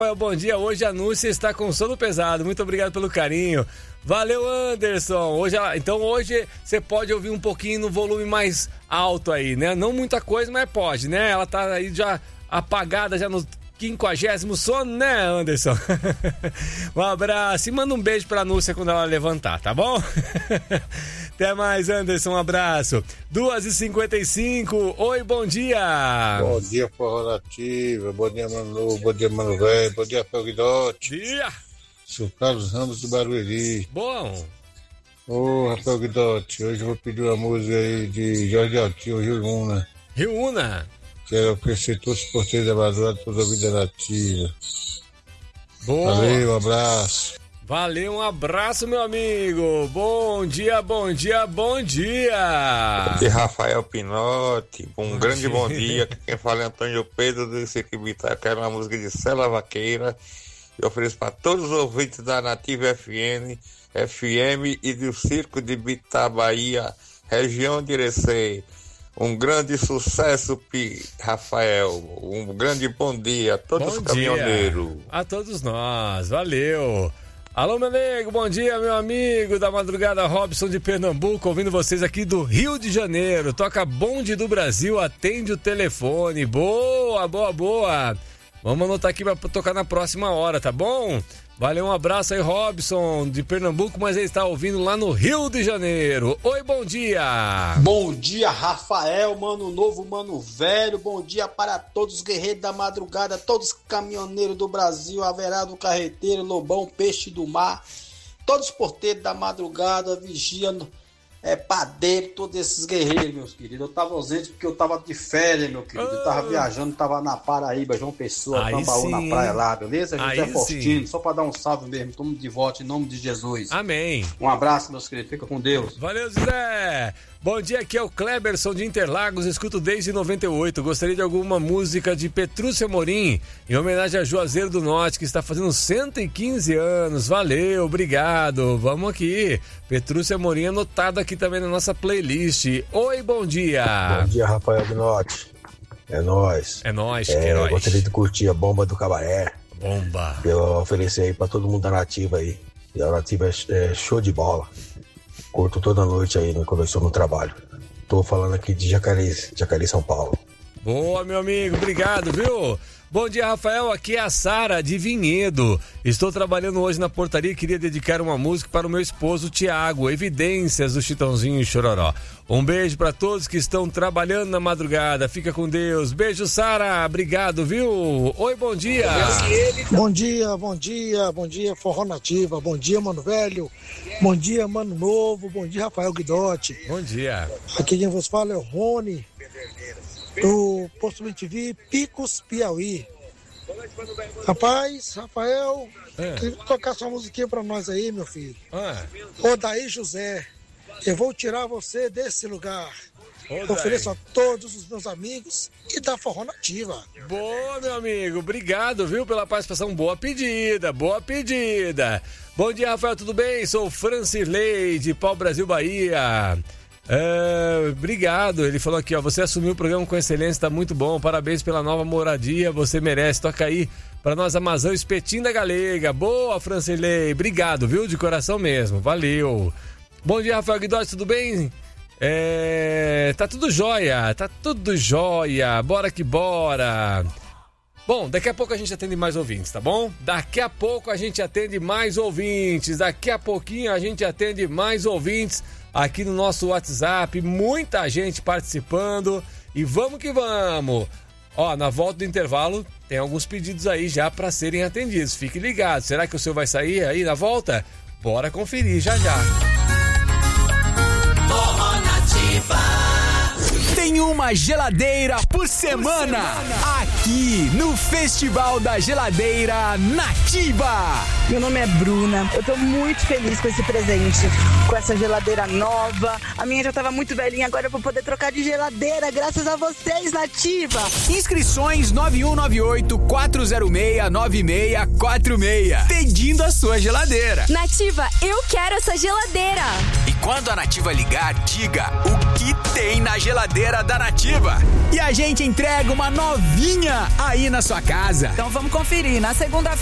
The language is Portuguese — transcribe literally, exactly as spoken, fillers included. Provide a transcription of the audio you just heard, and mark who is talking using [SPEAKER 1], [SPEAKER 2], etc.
[SPEAKER 1] Bom dia, hoje a Núcia está com sono pesado, muito obrigado pelo carinho. Valeu, Anderson. Hoje, então hoje você pode ouvir um pouquinho no volume mais alto aí, né? Não muita coisa, mas pode, né? Ela tá aí já apagada, já no quinquagésimo sono, né, Anderson? Um abraço e manda um beijo pra Núcia quando ela levantar, tá bom? Até mais, Anderson, um abraço. duas e cinquenta e cinco, oi, bom dia.
[SPEAKER 2] Bom dia, Forró Nativa, bom dia, Manu, bom dia, Mano Velho, bom dia, Felguidote.
[SPEAKER 1] Dia.
[SPEAKER 2] Sou Carlos Ramos do Barueri.
[SPEAKER 1] Bom.
[SPEAKER 2] Ô, Rafael Guidotti, hoje eu vou pedir uma música aí de Jorge Altinho, Rio Una.
[SPEAKER 1] Rio Una.
[SPEAKER 2] Quero oferecer todos os porteiros da madrugada, toda a vida nativa.
[SPEAKER 1] Boa.
[SPEAKER 2] Valeu, um abraço.
[SPEAKER 1] Valeu, um abraço, meu amigo. Bom dia, bom dia, bom dia.
[SPEAKER 3] Bom dia, Rafael Pinotti. Um bom grande dia. Bom dia. Quem fala é Antônio Pedro do Circo Bitar. Quero uma música de Cela Vaqueira. Eu ofereço para todos os ouvintes da Nativa F M, F M e do Circo de Bitar, Bahia, região de Irecê. Um grande sucesso, P. Rafael. Um grande bom dia a todos bom os caminhoneiros.
[SPEAKER 1] A todos nós. Valeu. Alô, meu nego, bom dia, meu amigo da madrugada, Robson de Pernambuco, ouvindo vocês aqui do Rio de Janeiro. Toca bonde do Brasil, atende o telefone. Boa, boa, boa. Vamos anotar aqui pra tocar na próxima hora, tá bom? Valeu, um abraço aí, Robson de Pernambuco, mas ele está ouvindo lá no Rio de Janeiro. Oi, bom dia.
[SPEAKER 4] Bom dia, Rafael, mano novo, mano velho. Bom dia para todos os guerreiros da madrugada, todos os caminhoneiros do Brasil, Haverá do Carreteiro, Lobão, Peixe do Mar, todos os porteiros da madrugada, vigiando, é, padeiro, todos esses guerreiros, meus queridos. Eu tava ausente porque eu tava de férias, meu querido. Eu tava viajando, tava na Paraíba, João Pessoa, Tambaú, na praia lá, beleza? José Faustino, só pra dar um salve mesmo. Tamo de volta em nome de Jesus.
[SPEAKER 1] Amém.
[SPEAKER 4] Um abraço, meus queridos. Fica com Deus.
[SPEAKER 1] Valeu, Zé. Bom dia, aqui é o Kleberson de Interlagos, escuto desde noventa e oito. Gostaria de alguma música de Petrúcia Amorim, em homenagem a Juazeiro do Norte, que está fazendo cento e quinze anos. Valeu, obrigado. Vamos aqui. Petrúcia Amorim anotado aqui também na nossa playlist. Oi, bom dia.
[SPEAKER 5] Bom dia, Rafael Guinotti. É nóis.
[SPEAKER 1] É nóis,
[SPEAKER 5] é,
[SPEAKER 1] Queiroz.
[SPEAKER 5] Gostaria de curtir a bomba do cabaré.
[SPEAKER 1] Bomba.
[SPEAKER 5] Eu oferecer aí pra todo mundo da Nativa aí. E a Nativa é, é show de bola. Curto toda noite aí quando eu estou no trabalho. Tô falando aqui de Jacareí, Jacareí, São Paulo.
[SPEAKER 1] Boa, meu amigo, obrigado, viu? Bom dia, Rafael, aqui é a Sara de Vinhedo. Estou trabalhando hoje na portaria e queria dedicar uma música para o meu esposo Tiago, Evidências do Chitãozinho e Chororó. Um beijo para todos que estão trabalhando na madrugada. Fica com Deus. Beijo, Sara. Obrigado, viu? Oi, bom dia.
[SPEAKER 6] Bom dia, bom dia, bom dia, Forró Nativa. Bom dia, Mano Velho. Bom dia, Mano Novo. Bom dia, Rafael Guidotti.
[SPEAKER 1] Bom dia.
[SPEAKER 6] Aqui quem vos fala é o Rony, do Posto M T V, Picos, Piauí. Rapaz, Rafael, é. Queria tocar sua musiquinha pra nós aí, meu filho. É. Odaí José, eu vou tirar você desse lugar. Eu ofereço a todos os meus amigos e da Forró Nativa.
[SPEAKER 1] Boa, meu amigo, obrigado, viu, pela participação. Boa pedida, boa pedida. Bom dia, Rafael, tudo bem? Sou Francilei, de Pau Brasil, Bahia. É, obrigado, ele falou aqui, ó, você assumiu o programa com excelência, tá muito bom, parabéns pela nova moradia, você merece, toca aí pra nós Amazão, Espetinho da Galega. Boa, Francilei, obrigado, viu, de coração mesmo, valeu. Bom dia, Rafael Guidotti, tudo bem? É, tá tudo jóia, tá tudo jóia, bora que bora. Bom, daqui a pouco a gente atende mais ouvintes, tá bom? Daqui a pouco a gente atende mais ouvintes, daqui a pouquinho a gente atende mais ouvintes aqui no nosso WhatsApp, muita gente participando e vamos que vamos. Ó, na volta do intervalo tem alguns pedidos aí já para serem atendidos, fique ligado. Será que o seu vai sair aí na volta? Bora conferir já já.
[SPEAKER 7] Forró Nativa.
[SPEAKER 8] Tem uma geladeira por semana, por semana aqui no Festival da Geladeira Nativa.
[SPEAKER 9] Meu nome é Bruna, eu tô muito feliz com esse presente, com essa geladeira nova. A minha já tava muito velhinha, agora eu vou poder trocar de geladeira, graças a vocês, Nativa.
[SPEAKER 8] Inscrições nove um nove oito, quatro zero seis, nove seis quatro seis. Pedindo a sua geladeira.
[SPEAKER 10] Nativa, eu quero essa geladeira.
[SPEAKER 8] E quando a Nativa ligar, diga o que tem na geladeira da Nativa. E a gente entrega uma novinha aí na sua casa.
[SPEAKER 10] Então vamos conferir. Na segunda